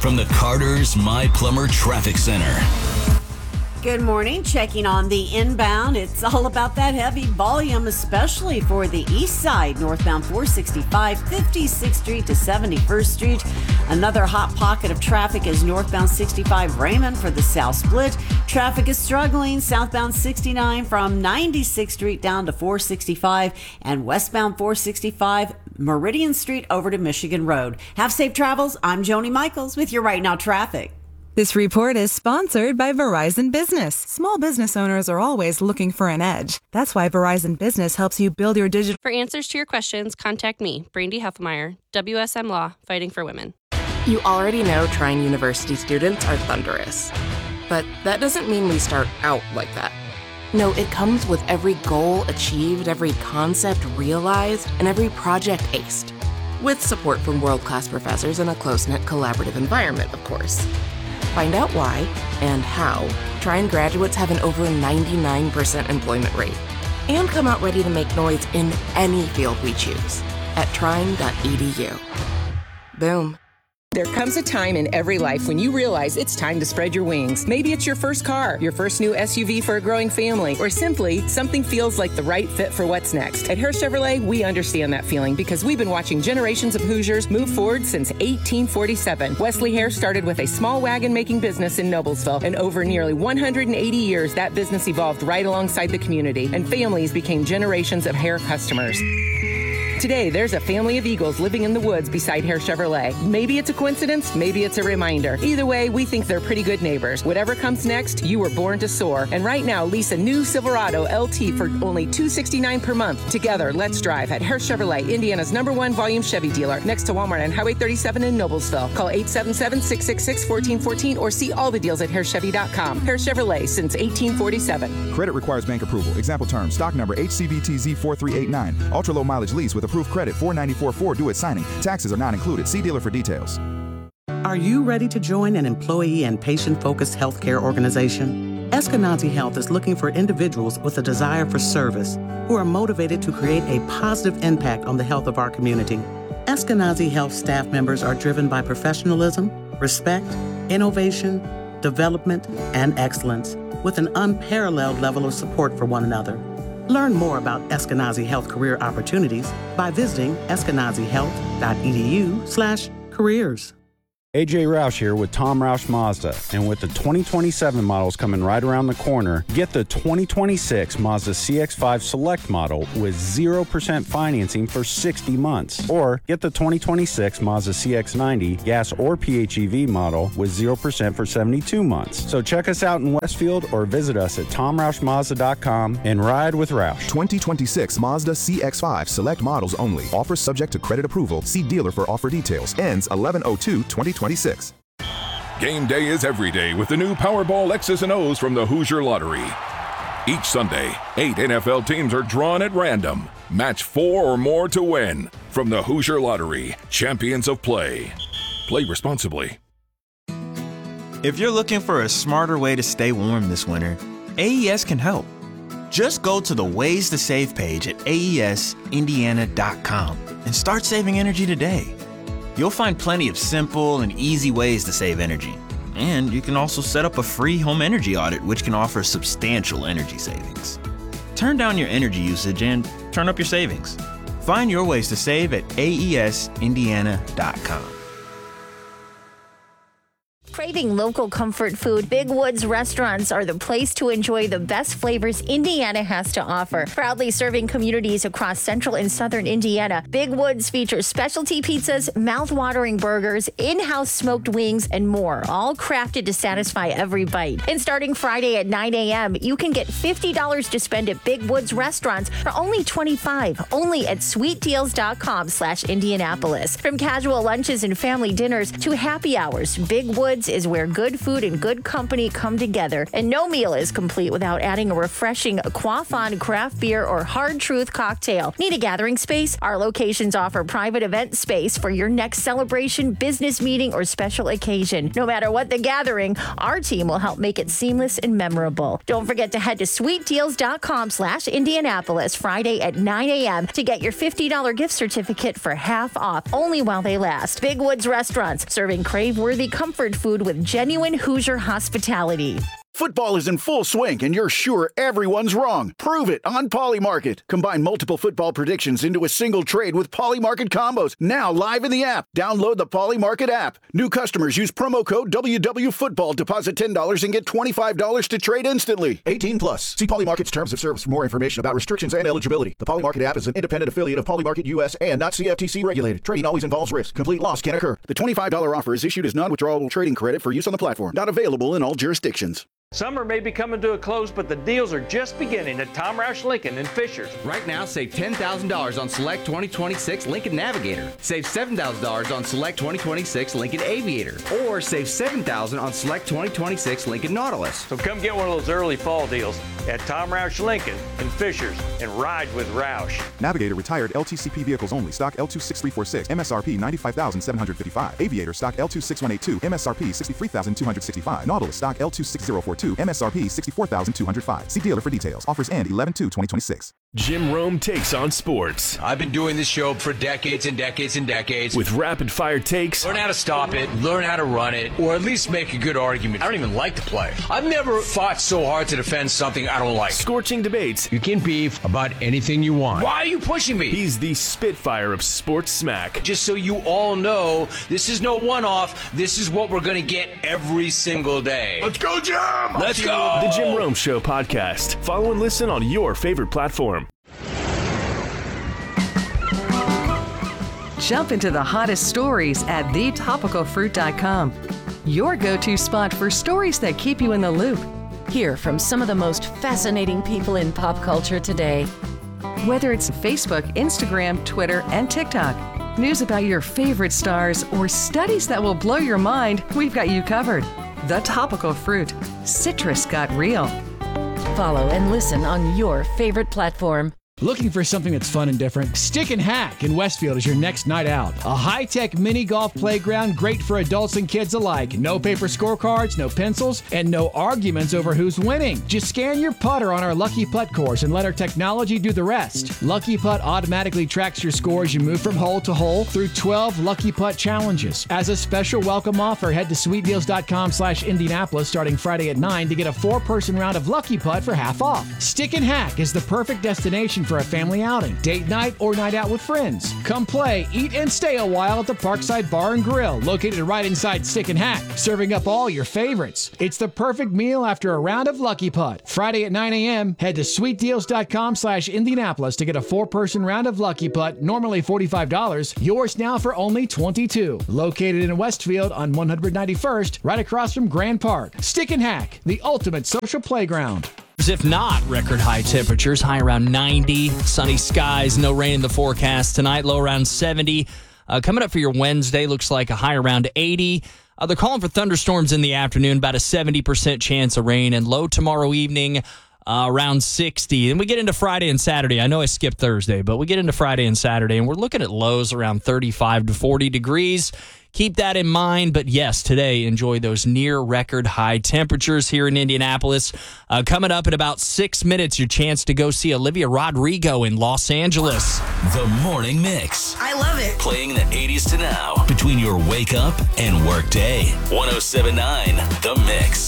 from the Carter's My Plumber Traffic Center. Good morning. Checking on the inbound. It's all about that heavy volume, especially for the east side, northbound 465, 56th Street to 71st Street. Another hot pocket of traffic is northbound 65 Raymond for the south split. Traffic is struggling southbound 69 from 96th Street down to 465 and westbound 465 Meridian Street over to Michigan Road. Have safe travels. I'm Joni Michaels with your Right Now traffic. This report is sponsored by Verizon Business. Small business owners are always looking for an edge. That's why Verizon Business helps you build your digital. For answers to your questions, contact me, Brandy Heffelmeyer, WSM Law, Fighting for Women. You already know Trine University students are thunderous. But that doesn't mean we start out like that. No, it comes with every goal achieved, every concept realized, and every project aced. With support from world-class professors in a close-knit collaborative environment, of course. Find out why and how Trine graduates have an over 99% employment rate and come out ready to make noise in any field we choose at trine.edu. Boom. There comes a time in every life when you realize it's time to spread your wings. Maybe it's your first car, your first new SUV for a growing family, or simply something feels like the right fit for what's next. At Harris Chevrolet, we understand that feeling because we've been watching generations of Hoosiers move forward since 1847. Wesley Hare started with a small wagon-making business in Noblesville, and over nearly 180 years, that business evolved right alongside the community, and families became generations of Hare customers. Today, there's a family of Eagles living in the woods beside Hare Chevrolet. Maybe it's a coincidence, maybe it's a reminder. Either way, we think they're pretty good neighbors. Whatever comes next, you were born to soar. And right now, lease a new Silverado LT for only $269 per month. Together, let's drive at Hare Chevrolet, Indiana's #1 volume Chevy dealer, next to Walmart on Highway 37 in Noblesville. Call 877-666-1414 or see all the deals at harechevy.com. Hare Chevrolet since 1847. Credit requires bank approval. Example terms, stock number HCVTZ4389. Ultra low mileage lease with approved credit, $494.4 due at signing. Taxes are not included. See dealer for details. Are you ready to join an employee and patient-focused healthcare organization? Eskenazi Health is looking for individuals with a desire for service who are motivated to create a positive impact on the health of our community. Eskenazi Health staff members are driven by professionalism, respect, innovation, development, and excellence, with an unparalleled level of support for one another. Learn more about Eskenazi Health career opportunities by visiting eskenazihealth.edu/careers. AJ Roush here with Tom Roush Mazda, and with the 2027 models coming right around the corner, get the 2026 Mazda CX-5 Select model with 0% financing for 60 months, or get the 2026 Mazda CX-90 gas or PHEV model with 0% for 72 months. So check us out in Westfield or visit us at tomroushmazda.com and ride with Roush. 2026 Mazda CX-5 Select models only. Offers subject to credit approval. See dealer for offer details. Ends 11/02/2026. Game day is every day with the new Powerball X's and O's from the Hoosier Lottery. Each Sunday, 8 NFL teams are drawn at random. Match 4 or more to win. From the Hoosier Lottery, champions of play. Play responsibly. If you're looking for a smarter way to stay warm this winter, AES can help. Just go to the Ways to Save page at aesindiana.com and start saving energy today. You'll find plenty of simple and easy ways to save energy. And you can also set up a free home energy audit, which can offer substantial energy savings. Turn down your energy usage and turn up your savings. Find your ways to save at aesindiana.com. Craving local comfort food? Big Woods restaurants are the place to enjoy the best flavors Indiana has to offer. Proudly serving communities across central and southern Indiana, Big Woods features specialty pizzas, mouth-watering burgers, in-house smoked wings, and more, all crafted to satisfy every bite. And starting Friday at 9 a.m., you can get $50 to spend at Big Woods restaurants for only $25, only at sweetdeals.com/Indianapolis. From casual lunches and family dinners to happy hours, Big Woods Woods is where good food and good company come together, and no meal is complete without adding a refreshing Quaffon craft beer or Hard Truth cocktail. Need a gathering space? Our locations offer private event space for your next celebration, business meeting, or special occasion. No matter what the gathering, our team will help make it seamless and memorable. Don't forget to head to sweetdeals.com/Indianapolis Friday at 9 a.m. to get your $50 gift certificate for half off, only while they last. Big Woods Restaurants, serving crave-worthy comfort food with genuine Hoosier hospitality. Football is in full swing, and you're sure everyone's wrong. Prove it on Polymarket. Combine multiple football predictions into a single trade with Polymarket combos. Now live in the app. Download the Polymarket app. New customers use promo code WWFootball. Deposit $10 and get $25 to trade instantly. 18 plus. See Polymarket's terms of service for more information about restrictions and eligibility. The Polymarket app is an independent affiliate of Polymarket US and not CFTC regulated. Trading always involves risk. Complete loss can occur. The $25 offer is issued as non-withdrawable trading credit for use on the platform. Not available in all jurisdictions. Summer may be coming to a close, but the deals are just beginning at Tom Roush Lincoln in Fishers. Right now, save $10,000 on select 2026 Lincoln Navigator. Save $7,000 on select 2026 Lincoln Aviator. Or save $7,000 on select 2026 Lincoln Nautilus. So come get one of those early fall deals at Tom Roush Lincoln in Fishers and ride with Roush. Navigator retired LTCP vehicles only. Stock L26346. MSRP $95,755. Aviator stock L26182. MSRP $63,265. Nautilus stock L26042. MSRP $64,205. See dealer for details. Offers end 11/2/2026. Jim Rome takes on sports. I've been doing this show for decades and decades and decades. With rapid-fire takes. Learn how to stop it, learn how to run it, or at least make a good argument. I don't even like the play. I've never fought so hard to defend something I don't like. Scorching debates. You can beef about anything you want. Why are you pushing me? He's the Spitfire of sports smack. Just so you all know, this is no one-off. This is what we're going to get every single day. Let's go, Jim! Let's go! The Jim Rome Show podcast. Follow and listen on your favorite platform. Jump into the hottest stories at thetopicalfruit.com. Your go-to spot for stories that keep you in the loop. Hear from some of the most fascinating people in pop culture today. Whether it's Facebook, Instagram, Twitter, and TikTok, news about your favorite stars, or studies that will blow your mind, we've got you covered. The Topical Fruit. Citrus got real. Follow and listen on your favorite platform. Looking for something that's fun and different? Stick and Hack in Westfield is your next night out. A high-tech mini golf playground great for adults and kids alike. No paper scorecards, no pencils, and no arguments over who's winning. Just scan your putter on our Lucky Putt course and let our technology do the rest. Lucky Putt automatically tracks your score as you move from hole to hole through 12 Lucky Putt challenges. As a special welcome offer, head to sweetdeals.com/Indianapolis starting Friday at 9 to get a 4-person round of Lucky Putt for half off. Stick and Hack is the perfect destination for a family outing, date night, or night out with friends. Come play, eat, and stay a while at the Parkside Bar and Grill, located right inside Stick and Hack, serving up all your favorites. It's the perfect meal after a round of Lucky Putt. Friday at 9 a.m., head to sweetdeals.com/Indianapolis to get a 4-person round of Lucky Putt, normally $45, yours now for only $22. Located in Westfield on 191st, right across from Grand Park. Stick and Hack, the ultimate social playground. If not, record high temperatures, high around 90, sunny skies, no rain in the forecast tonight, low around 70. Coming up for your Wednesday, looks like a high around 80. They're calling for thunderstorms in the afternoon, about a 70% chance of rain, and low tomorrow evening, around 60. And we get into Friday and Saturday. I know I skipped Thursday, but we get into Friday and Saturday, and we're looking at lows around 35 to 40 degrees. Keep that in mind. But yes, today, enjoy those near record high temperatures here in Indianapolis. Coming up in about 6 minutes, your chance to go see Olivia Rodrigo in Los Angeles. The Morning Mix. I love it. Playing the 80s to now between your wake up and work day. 107.9 The Mix.